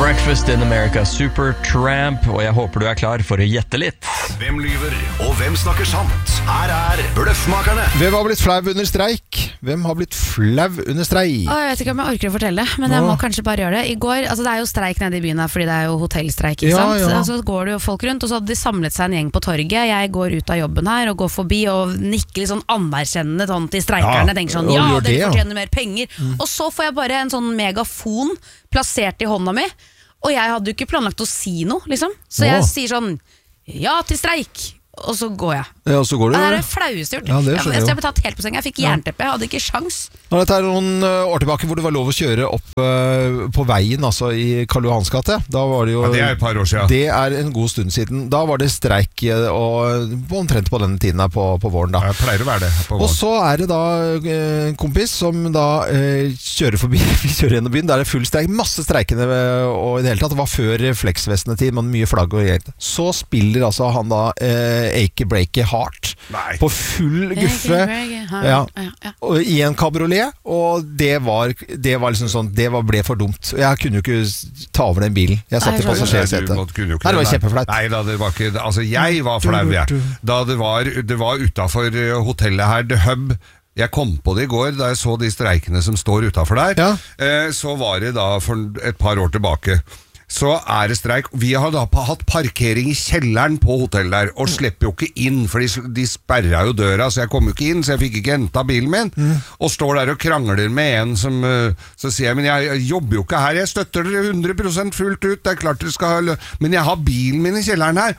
Breakfast in America, Supertramp, og jeg håper du klar for å gjette litt. Hvem lyver, og hvem snakker sant? Her Bløffmakerne. Hvem har blitt flau under streik? Hvem har blitt flau under streik? Jeg vet ikke om jeg orker å fortelle, men jeg må kanskje bare gjøre det. I går, det jo streik nede i byen her, fordi det jo hotellstreik, ikke sant? Ja. Så går det jo folk rundt, og så hadde de samlet seg en gjeng på torget. Jeg går ut av jobben her, og går forbi, og nikker litt sånn anerkjennende til streikerne. Tenker sånn, dere fortjener mer penger. Og så får jeg bare en sånn megafon plassert i hånda mi, og jeg hadde jo ikke planlagt å si noe, liksom. Så jeg sier sånn, ja til streik, og så går jeg. Ja, så går du. Det flaueste gjort. Jeg ble tatt helt på senga, jeg fikk jernteppe, jeg hadde ikke sjans. Dette noen år tilbake hvor det var lov å kjøre opp på veien, altså i Karl Johans gate. Da var det jo... Ja, det et par år siden. Det en god stund siden. Da var det streik, og omtrent på denne tiden her på våren da. Jeg pleier å være det på våren. Og så det da en kompis som da kjører forbi, vi kjører gjennom byen, der det full streik, masse streikende, og i det hele tatt, det var før flexvestene tid, men mye flagg og greier. Så spiller altså han da Ake Breaky Heart på full guffe og i en kabriolet, og det var liksom sånn, det ble for dumt. Jeg kunne jo ikke ta over den bilen. Jeg satt i passasjersetet. Det var kjempeflaut. Nei da, det var ikke, altså jeg var flau, da det var utenfor hotellet her, The Hub. Jeg kom på det i går, da jeg så de streikene som står utenfor der. Så var det da for et par år tilbake. Så det streik. Vi har da hatt parkering i kjelleren på hotellet der, og slipper jo ikke inn, for de sperret jo døra, så jeg kom jo ikke inn, så jeg fikk ikke hentet bilen min, og står der og krangler med en som, så sier jeg, men jeg jobber jo ikke her, jeg støtter dere 100% fullt ut, det klart dere skal ha, men jeg har bilen min i kjelleren her,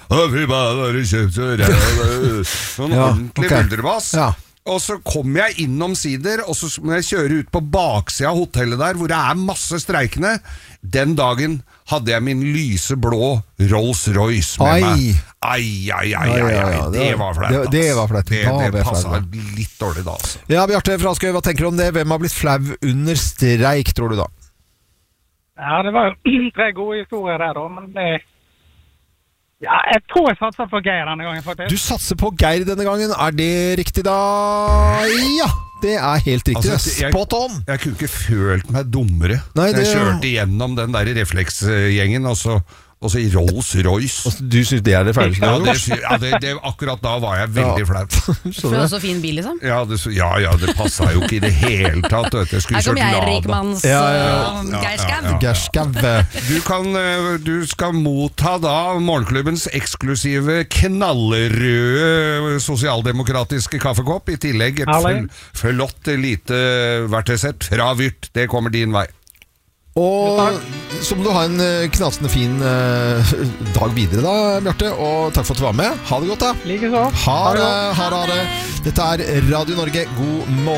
sånn ordentlig bulderbass. Og så kommer jeg innom sider, og så må jeg kjøre ut på baksiden av hotellet der, hvor det masse streikende. Den dagen hadde jeg min lyseblå Rolls-Royce med meg. Det var flaut. Det var flaut. Det passet litt dårlig da, altså. Ja, Bjarte Franskøy, hva tenker du om det? Hvem har blitt flau under streik, tror du da? Ja, det var jo 3 gode historier der da, men det... Ja, jeg tror jeg satser på Geir denne gangen, faktisk. Du satser på Geir denne gangen, det riktig da? Ja, det helt riktig. Altså, spot on! Jeg kunne ikke følt meg dummere. Nei, jeg kjørte igjennom den der refleksgjengen, og så i Rolls-Royce. Du synes det det feileste? Ja, akkurat da var jeg veldig flaut. For det var så fin bil, liksom? Ja, det passet jo ikke i det hele tatt. Jeg skulle kjørt Her kommer Rikmanns Geirskav. Du skal motta da morgenklubbens eksklusive knallrøde sosialdemokratiske kaffekopp, i tillegg et flott lite verktøysett fra Vyrt. Det kommer din vei. Og så må du ha en knasende fin dag videre da, Bjarte, og takk for at du var med. Ha det godt da. Like så. Ha det. Dette Radio Norge, god morgen.